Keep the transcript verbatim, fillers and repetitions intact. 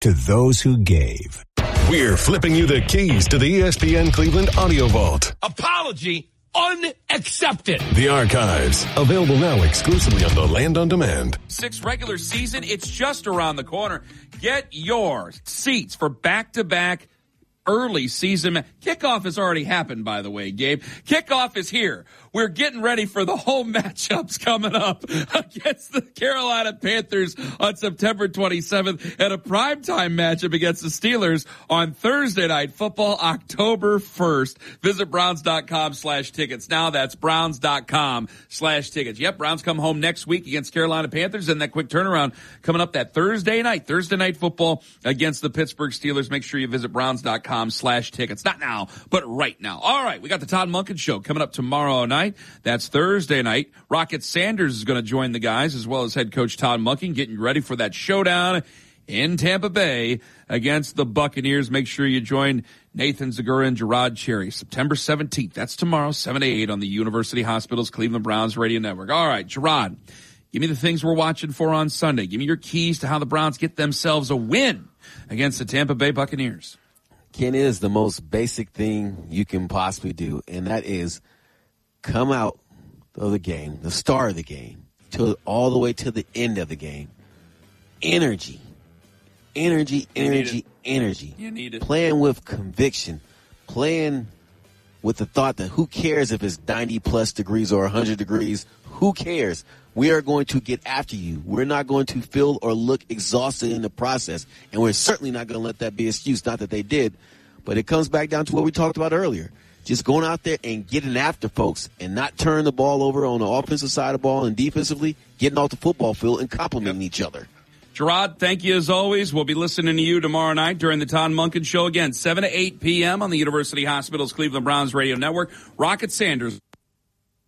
to those who gave. We're flipping you the keys to the E S P N Cleveland Audio Vault. Apology unaccepted. The archives, available now exclusively on the Land on Demand. Sixth regular season, it's just around the corner. Get your seats for back-to-back early season. Kickoff has already happened, by the way, Gabe. Kickoff is here. We're getting ready for the home matchups coming up against the Carolina Panthers on September twenty-seventh and a primetime matchup against the Steelers on Thursday Night Football, October first. Visit Browns.com slash tickets. Now that's Browns.com slash tickets. Yep, Browns come home next week against Carolina Panthers, and that quick turnaround coming up that Thursday night, Thursday Night Football against the Pittsburgh Steelers. Make sure you visit Browns.com slash tickets. Not now, but right now. All right, we got the Todd Monken Show coming up tomorrow night. That's Thursday night. Rocket Sanders is going to join the guys, as well as head coach Todd Monken, getting ready for that showdown in Tampa Bay against the Buccaneers. Make sure you join Nathan Zagura and Gerard Cherry. September seventeenth. That's tomorrow, seven to eight on the University Hospitals Cleveland Browns Radio Network. All right, Gerard, give me the things we're watching for on Sunday. Give me your keys to how the Browns get themselves a win against the Tampa Bay Buccaneers. Ken, it is the most basic thing you can possibly do, and that is come out of the game, the start of the game, to all the way to the end of the game. Energy. Energy, energy, energy. You need it. Playing with conviction. Playing with the thought that who cares if it's ninety plus degrees or one hundred degrees. Who cares? We are going to get after you. We're not going to feel or look exhausted in the process. And we're certainly not going to let that be an excuse. Not that they did. But it comes back down to what we talked about earlier. Just going out there and getting after folks and not turning the ball over on the offensive side of the ball and defensively, getting off the football field and complimenting each other. Gerard, thank you as always. We'll be listening to you tomorrow night during the Todd Monken Show again, seven to eight p.m. on the University Hospitals Cleveland Browns Radio Network. Rocket Sanders.